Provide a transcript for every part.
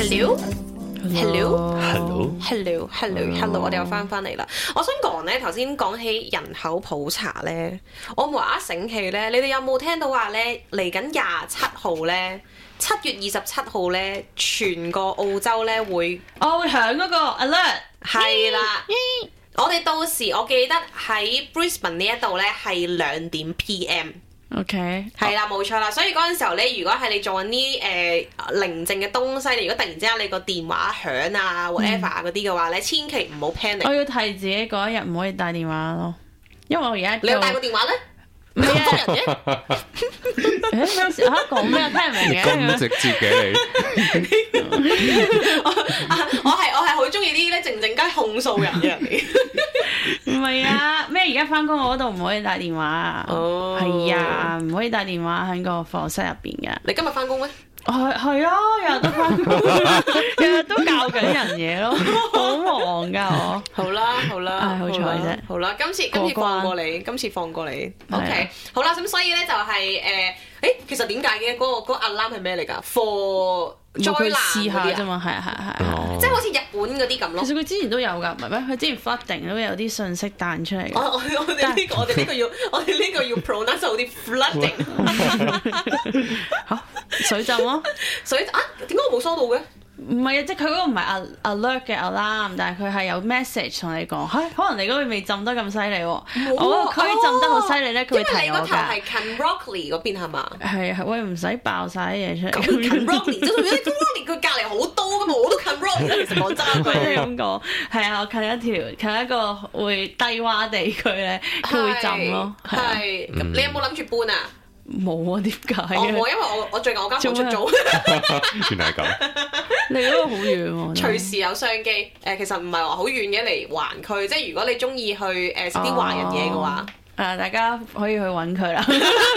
Hello，我哋又翻嚟啦。我想講咧，頭先講起人口普查咧，我無啦啦醒起咧，你哋有冇聽到話咧嚟緊27號咧，7月27號咧，全個澳洲咧會響嗰個 alert 係啦。我哋到時我記得喺 Brisbane 呢一度咧係2點 PM。OK， 係啦，冇錯啦，所以嗰陣時候咧，如果係你做緊啲寧靜嘅東西，你如果突然之間你個電話響啊 whatever 嗰啲嘅話咧，千祈唔好 panic。 我要提自己嗰一日唔可以帶電話咯，因為我而家你有帶過電話咧？唔係人嘅。 咩事嚇講咩？聽唔明嘅。 咁直接嘅你。 我係好中意啲咧靜靜雞控訴人嘅人嚟。 唔係啊，咩而家翻工我嗰度唔可以帶電話啊？哦，係啊，唔可以帶電話喺個課室入邊嘅。 你今日翻工咩？ 係啊，日日都翻工，日日都教緊人嘢咯，好忙噶我。好啦， 好彩啫。 好啦，今次放過你，OK， 好啦，咁所以咧就係其實點解嘅嗰個 alarm 係咩嚟㗎 ？For 災難試下啫嘛，係， 即係好似日本嗰啲咁咯。 其實佢之前都有㗎，唔係咩？佢之前 flooding 都有啲信息彈出嚟。 我哋呢個要 pronounce 好啲 flooding。 嚇，水浸咯， 點解我冇收到嘅？ 唔係啊，即係佢嗰個唔係 alert 嘅 alarm，但係佢係有 message 同你講，可能你嗰個未浸得咁犀利喎，我個區浸得好犀利咧，佢會提我㗎。因為你個頭係近 Rockley 嗰邊係嘛？係，喂，唔使爆晒啲嘢出嚟。 咁近 Rockley，就算你 Rockley 佢隔離好多㗎嘛，我都近 Rockley。其實講真， 佢都係咁講，係啊，我近一個會低洼地區咧，佢會浸咯。 係，咁你有冇諗住搬啊？ 冇啊，點解嘅？ 因為我最近我間房出租。 原來係咁。 你嗰個好遠喎。 隨時有商機。其實唔係話好遠嘅嚟環區，即係如果你中意去食啲華人嘢嘅話， 大家可以去揾佢啦。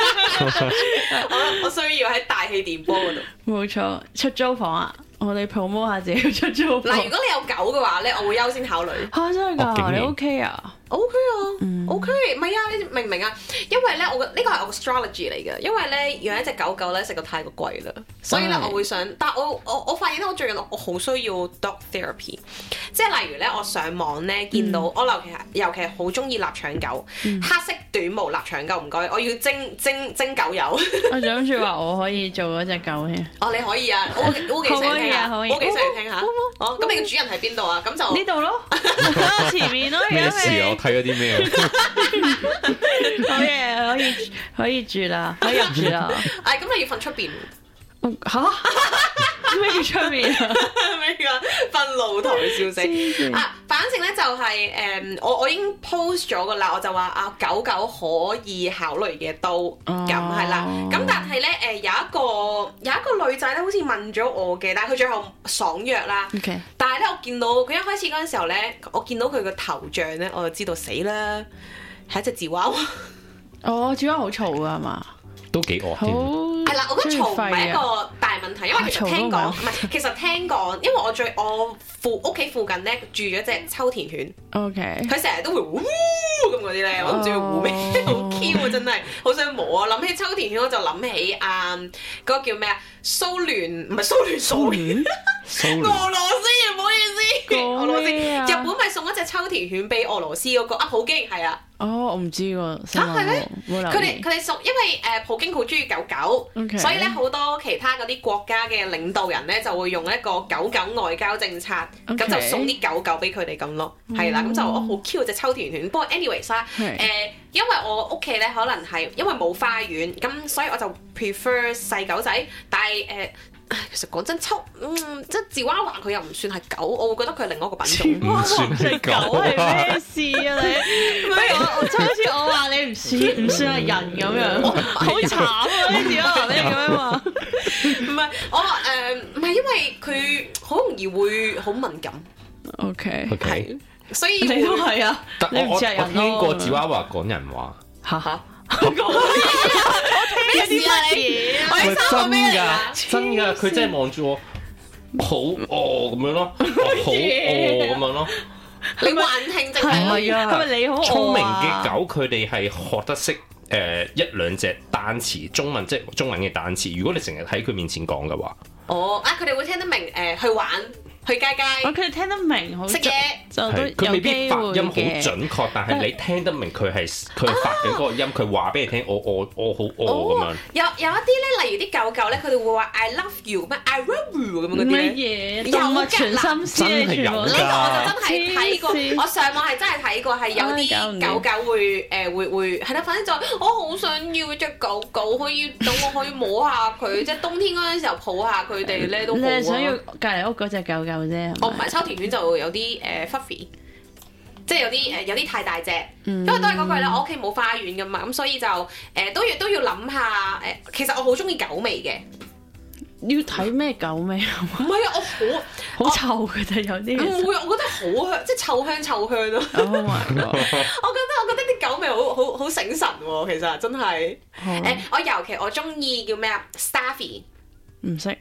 我需要喺大氣電波嗰度。 冇錯，出租房啊！我哋 promote 下自己出租房。 嗱，如果你有狗嘅話咧，我會優先考慮。 嚇，真係㗎？你 OK 啊 ？OK 啊，OK，唔係啊，你明唔明啊？因為咧，呢個係我個 strategy 嚟嘅。因為咧，養一隻狗狗咧，實在太過貴啦，所以咧，我會想，但係我發現咧，我最近我好需要 dog therapy， 即係例如咧，我上網咧見到我尤其係好中意臘腸狗，黑色短毛臘腸狗，唔該，我要蒸狗油。 我就諗住話我可以做嗰隻狗添。 哦，你可以啊，我幾想聽下，我幾想聽下。哦，咁你個主人喺邊度啊？咁就呢度咯，前面咯。 咩事啊？我睇咗啲咩？ 好嘢，可以住啦，可以入住啦。 咁你要瞓出邊？ 嚇？咩叫出面啊？ 咩㗎？瞓露台笑死反正咧就係我已經 post 咗㗎啦，我就話狗狗可以考慮嘅都咁係啦。咁但係咧有一個女仔咧，好似問咗我嘅，但係佢最後爽約啦。 Okay. 但係咧我見到佢一開始嗰陣時候咧，我見到佢個頭像咧，我就知道死啦，係一隻芝娃娃。 芝娃娃好嘈㗎係嘛？ 都幾惡添。 係啦，我覺得嘈唔係一個大問題，因為其實聽講，因為我屋企附近咧住咗隻秋田犬。 OK。 佢成日都會呼咁嗰啲咧，我唔知佢呼咩，好 Q 啊！真係好想摸啊！諗起秋田犬，我就諗起嗰個叫咩啊？蘇聯俄羅斯，唔好意思，俄羅斯。日本咪送一隻秋田犬俾俄羅斯嗰個普京係啊。 我唔知喎。 係咩？佢哋送，因為普京好中意狗狗，所以咧好多其他嗰啲國家嘅領導人咧就會用一個狗狗外交政策，咁就送啲狗狗俾佢哋咁咯。係啦，咁就我好 Q 隻秋田犬。不過 anyways 啦，因為我屋企咧可能係因為冇花園，咁所以我就 prefer 細狗仔，但係其實講真，即係芝娃娃佢又唔算係狗，我會覺得佢係另外一個品種。 唔算係狗係咩事啊你？我就好似我話你唔算係人咁樣，好慘啊！啲芝娃娃俾你咁樣話。 唔係唔係因為佢好容易會好敏感。 OK， 係，所以你都係啊。你唔似係人咯。 我聽過芝娃娃講人話。 嚇！ 我聽啲乜嘢？ 真㗎，佢真係望住我，好咁樣咯，好咁樣咯。 你幻聽定係？ 係啊，係咪你好聰明嘅狗，佢哋係學得識一兩隻單詞，中文即係中文嘅單詞。如果你成日喺佢面前講嘅話， 哦，佢哋會聽得明去玩。去街街， 佢哋聽得明，好食嘢， 就都佢未必發音好嘅準確，但係你聽得明佢發嘅嗰個音，佢話俾你聽，我好咁樣。 有一啲咧，例如啲狗狗咧，佢哋會話 I love you 咩 I love you 咁樣嗰啲乜嘢動物全心思真係有㗎。 呢個我就真係睇過，我上網係真係睇過，係有啲狗狗會係啦，反正就我好想要隻狗狗可以等我可以摸下佢，即係冬天嗰陣時候抱下佢哋咧都好啊。 你係想要隔離屋嗰隻狗狗啫？ 我唔係秋田犬就有啲fluffy， 即係有啲太大隻，因為都係嗰句啦，我屋企冇花園噶嘛，咁所以就都要諗下其實我好中意狗味嘅。 要睇咩狗味啊？ 唔係啊，我好臭嘅就有啲。 唔會，我覺得好香，即係臭香咯。 Oh my god！ 我覺得啲狗味好醒神喎，其實真係。我尤其我中意叫咩啊 ？Staffy 唔識。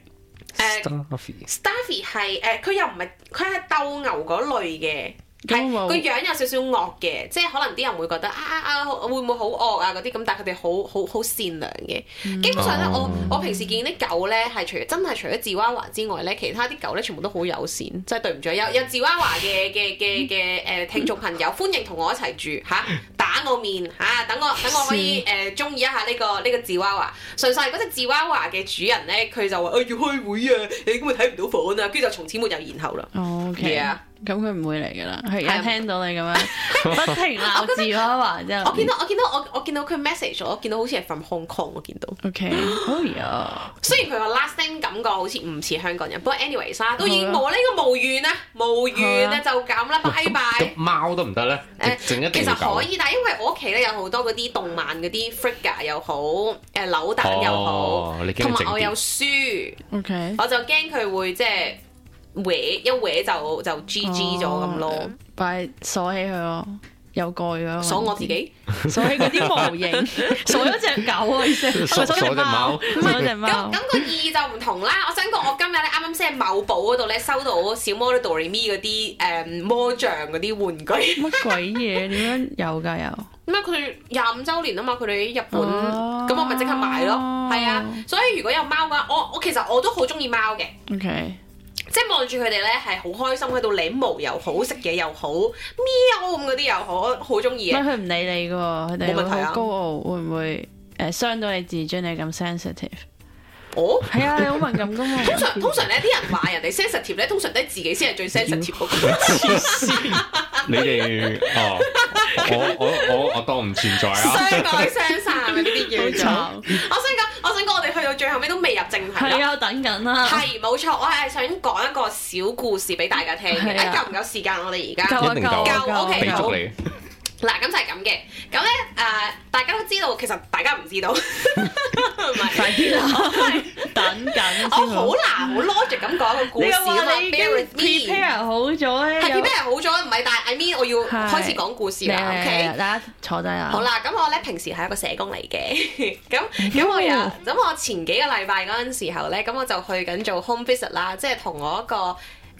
Staffy 係佢又唔係佢係鬥牛嗰類嘅，係個樣有少少惡嘅，即係可能啲人會覺得會唔會好惡啊嗰啲咁，但係佢哋好善良嘅。基本上咧，我平時見啲狗咧係除咗芝娃娃之外咧，其他啲狗咧全部都好友善，真係對唔住，有芝娃娃嘅聽眾朋友，歡迎同我一齊住嚇，打我面嚇，等我可以中意一下呢個芝娃娃。純粹係嗰隻芝娃娃嘅主人咧，佢就話要開會啊，你咁咪睇唔到房啊，跟住就從此沒有然後啦。 OK 啊。咁佢唔會嚟㗎啦，佢而家聽到你咁樣不停鬧芝娃娃之後， 我見到佢 message 咗，我見到好似係 from Hong Kong，我見到。 OK，好呀。 雖然佢個 last name 感覺好似唔似香港人，不過 anyways 啦，都已經冇呢個無緣啦，就咁啦，拜拜。 貓都唔得咧？其實可以，但係因為我屋企咧有好多嗰啲動漫嗰啲 figure 又好，扭蛋又好，同埋我有書。 OK， 我就驚佢會即係。一搲就 GG 咗咁咯， 擺鎖起佢咯，有蓋㗎。 鎖我自己， 鎖起嗰啲模型，鎖咗隻狗啊！意思鎖隻貓， 鎖隻貓。 咁個意就唔同啦。我想講，我今日咧啱啱先喺某寶嗰度咧收到小魔女 Doremi 嗰啲魔像嗰啲玩具。 乜鬼嘢？點樣有㗎有？ 咁啊，佢哋25週年啊嘛，佢哋喺日本，咁我咪即刻買咯。係啊，所以如果有貓嘅話，我其實我都好中意貓嘅。 OK。 即係望住佢哋咧，係好開心喺度舐毛又好，食嘢又好，喵咁嗰啲又好，好中意嘅。 佢唔理你嘅喎，佢哋好高傲，會唔會傷到你自尊？你咁 sensitive？ 哦， 係啊，你好敏感噶嘛。 通常咧，啲人話人哋 sensitive 咧，通常都係自己先係最 sensitive 嗰個。黐線！ 你哋我當唔存在啊！ 相愛相殺嘅呢啲叫做。我想講，我哋去到最後尾都未入正題。 係啊，等緊啦。 係冇錯，我係想講一個小故事俾大家聽嘅。夠唔夠時間？我哋而家一定夠 ，OK 好。 你。 嗱，咁就係咁嘅。咁咧大家都知道，其實大家唔知道。唔係， 快啲啦！等緊。 我好難好 logic 咁講一個故事啊嘛。 你 prepare 好咗咧？ 係 prepare 好咗，唔係，但係 I mean 我要開始講故事啦。OK， 大家坐低啦。 好啦，咁我咧平時係一個社工嚟嘅。咁我前幾個禮拜嗰陣時候咧，咁我就去緊做 home visit 啦，即係同我一個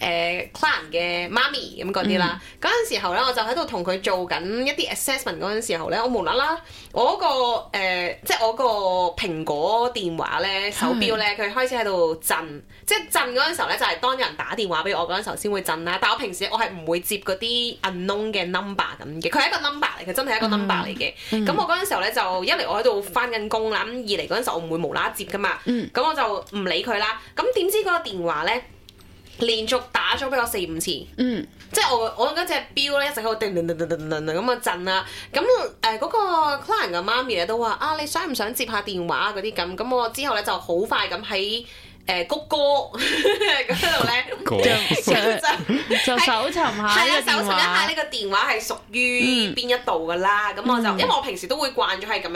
client 嘅媽咪咁嗰啲啦，嗰陣時候咧，我就喺度同佢做緊一啲 assessment 嗰陣時候咧，我無啦啦，我個即係我個蘋果電話咧手錶咧，佢開始喺度震，即係震嗰陣時候咧，就係當有人打電話俾我嗰陣時候先會震啦。但我平時我係唔會接嗰啲 unknown 嘅 number 咁嘅，佢係一個 number 嚟，佢真係一個 number 嚟嘅。咁我嗰陣時候咧就一嚟我喺度返緊工啦，咁二嚟嗰陣時候我唔會無啦啦接噶嘛，咁我就唔理佢啦。咁點知嗰個電話咧？連續打咗俾我4-5次，即係我嗰隻錶咧一直喺度叮叮叮叮叮叮咁啊震啦，咁嗰個 client 嘅媽咪咧都話你想唔想接下電話嗰啲咁我之後咧就好快咁喺谷歌嗰度咧就搜尋下呢個電話， 搜尋一下呢個電話係屬於邊一度噶啦，咁我就因為我平時都會慣咗係咁樣。